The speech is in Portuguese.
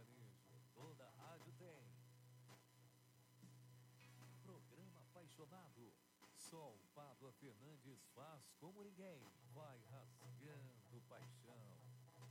sertanejo, toda rádio tem. Programa apaixonado. Sol Pádua Fernandes faz como ninguém. Vai rasgando paixão.